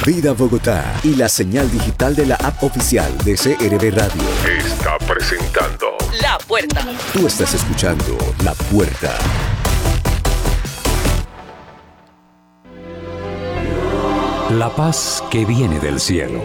Vida Bogotá y la señal digital de la app oficial de CRB Radio está presentando La Puerta. Tú estás escuchando La Puerta. La paz que viene del cielo.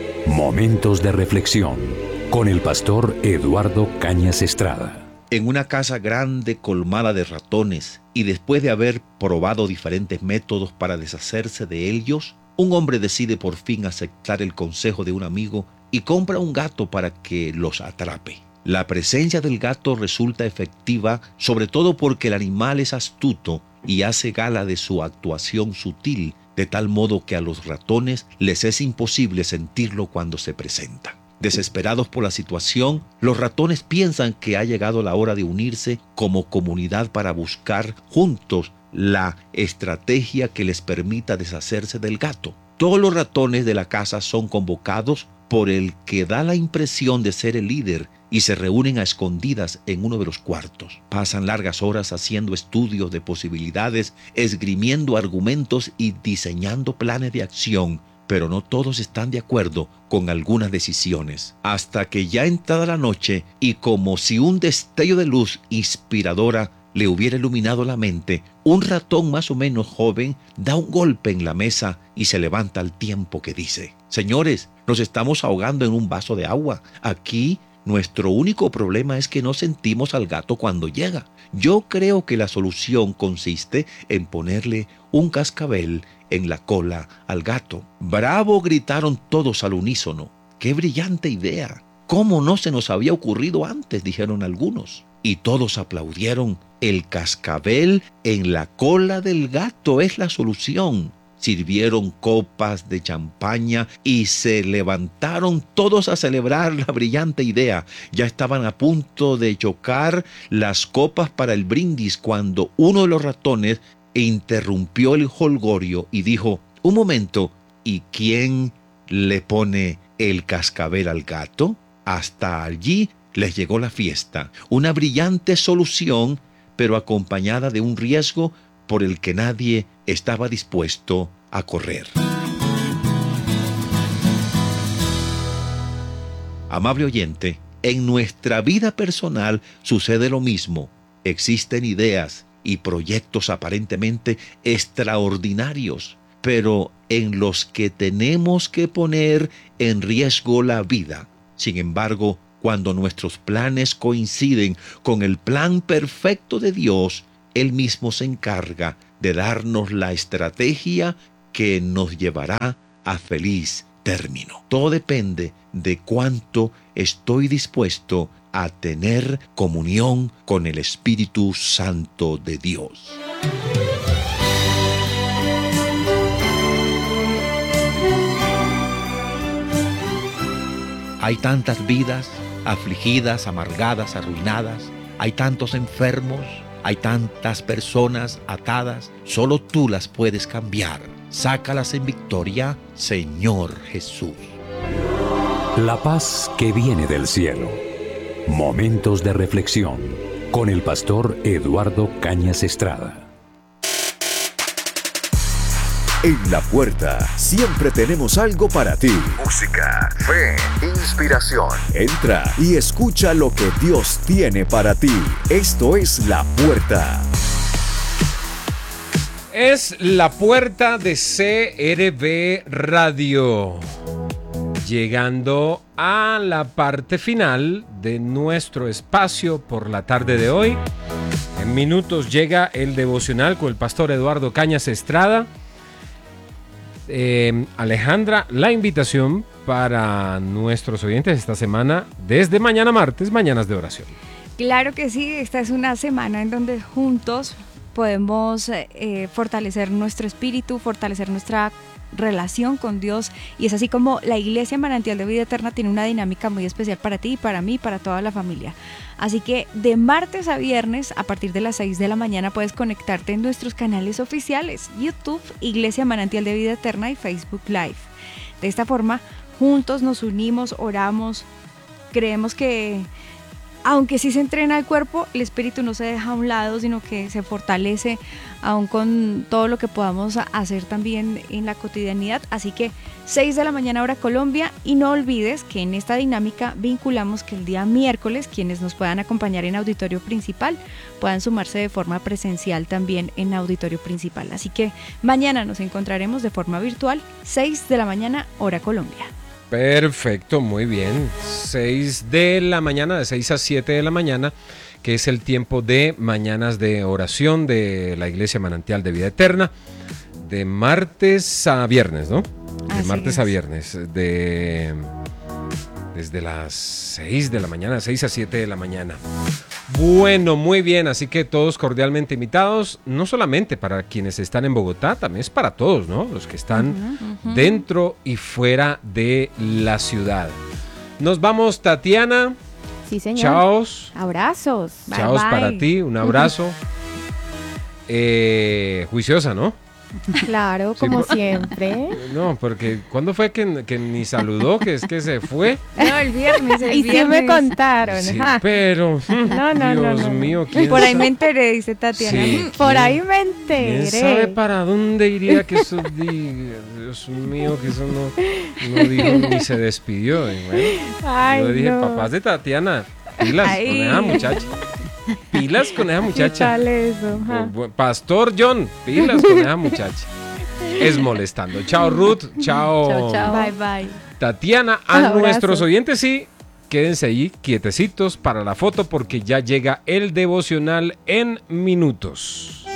Momentos de reflexión con el pastor Eduardo Cañas Estrada. En una casa grande colmada de ratones y después de haber probado diferentes métodos para deshacerse de ellos, un hombre decide por fin aceptar el consejo de un amigo y compra un gato para que los atrape. La presencia del gato resulta efectiva, sobre todo porque el animal es astuto y hace gala de su actuación sutil, de tal modo que a los ratones les es imposible sentirlo cuando se presenta. Desesperados por la situación, los ratones piensan que ha llegado la hora de unirse como comunidad para buscar juntos la estrategia que les permita deshacerse del gato. Todos los ratones de la casa son convocados por el que da la impresión de ser el líder y se reúnen a escondidas en uno de los cuartos. Pasan largas horas haciendo estudios de posibilidades, esgrimiendo argumentos y diseñando planes de acción, pero no todos están de acuerdo con algunas decisiones. Hasta que ya entrada la noche y como si un destello de luz inspiradora le hubiera iluminado la mente, un ratón más o menos joven da un golpe en la mesa y se levanta al tiempo que dice: «Señores, nos estamos ahogando en un vaso de agua. Aquí nuestro único problema es que no sentimos al gato cuando llega. Yo creo que la solución consiste en ponerle un cascabel en la cola al gato». «¡Bravo!», gritaron todos al unísono. «¡Qué brillante idea! ¿Cómo no se nos había ocurrido antes?», dijeron algunos. Y todos aplaudieron. «El cascabel en la cola del gato es la solución». Sirvieron copas de champaña y se levantaron todos a celebrar la brillante idea. Ya estaban a punto de chocar las copas para el brindis cuando uno de los ratones interrumpió el jolgorio y dijo: «Un momento, ¿y quién le pone el cascabel al gato?». Hasta allí les llegó la fiesta. Una brillante solución, pero acompañada de un riesgo por el que nadie estaba dispuesto a correr. Amable oyente, en nuestra vida personal sucede lo mismo. Existen ideas y proyectos aparentemente extraordinarios, pero en los que tenemos que poner en riesgo la vida. Sin embargo, cuando nuestros planes coinciden con el plan perfecto de Dios, Él mismo se encarga de darnos la estrategia que nos llevará a feliz término. Todo depende de cuánto estoy dispuesto a tener comunión con el Espíritu Santo de Dios. Hay tantas vidas afligidas, amargadas, arruinadas. Hay tantos enfermos. Hay tantas personas atadas. Solo tú las puedes cambiar. Sácalas en victoria, Señor Jesús. La paz que viene del cielo. Momentos de reflexión con el pastor Eduardo Cañas Estrada. En La Puerta siempre tenemos algo para ti. música, fe, inspiración. Entra y escucha lo que Dios tiene para ti. Esto es La Puerta. Es La Puerta de CRB Radio. Llegando a la parte final de nuestro espacio por la tarde de hoy. En minutos llega el devocional con el pastor Eduardo Cañas Estrada. Alejandra, la invitación para nuestros oyentes esta semana, desde mañana martes, Mañanas de Oración. Claro que sí, esta es una semana en donde juntos podemos fortalecer nuestro espíritu, fortalecer nuestra relación con Dios, y es así como la Iglesia Manantial de Vida Eterna tiene una dinámica muy especial para ti, para mí, para toda la familia. Así que de martes a viernes a partir de las 6 de la mañana puedes conectarte en nuestros canales oficiales: YouTube, Iglesia Manantial de Vida Eterna, y Facebook Live. De esta forma, juntos nos unimos, oramos, creemos que aunque sí se entrena el cuerpo, el espíritu no se deja a un lado, sino que se fortalece aún con todo lo que podamos hacer también en la cotidianidad. Así que 6 de la mañana hora Colombia, y no olvides que en esta dinámica vinculamos que el día miércoles quienes nos puedan acompañar en auditorio principal puedan sumarse de forma presencial también en auditorio principal. Así que mañana nos encontraremos de forma virtual, 6 de la mañana hora Colombia. Perfecto, muy bien. 6 de la mañana, de 6 a 7 de la mañana, que es el tiempo de mañanas de oración de la Iglesia Manantial de Vida Eterna, de martes a viernes, ¿no? De Así martes es. a viernes, desde las 6 de la mañana, 6 a 7 de la mañana. Bueno, muy bien, así que todos cordialmente invitados, no solamente para quienes están en Bogotá, también es para todos, ¿no? Los que están dentro y fuera de la ciudad. Nos vamos, Tatiana. Sí, señor. Chaos. Abrazos. Bye, Chaos bye. para ti, un abrazo. Juiciosa, ¿no? Claro, Sí, como por- siempre. No, porque ¿cuándo fue que ni saludó? Que es que se fue. No, el viernes, Y sí me contaron. Sí, ja. pero No, Dios no. mío, ¿quién Por ahí sa- me enteré, dice Tatiana. Sí, Por ¿quién- ahí me ¿Quién sabe enteré. para dónde iría que eso Dios mío, que eso no dijo ni se despidió. Y bueno, Ay, yo dije, no. papás de Tatiana, pilas Ay. con esa muchacha. Pilas con esa ¿Qué muchacha. tal eso? Ja. Pastor John, pilas con esa muchacha. Es molestando. Chao Ruth, chao, Bye, bye. Tatiana. A Abrazo. nuestros oyentes sí, quédense ahí quietecitos para la foto porque ya llega el devocional en minutos.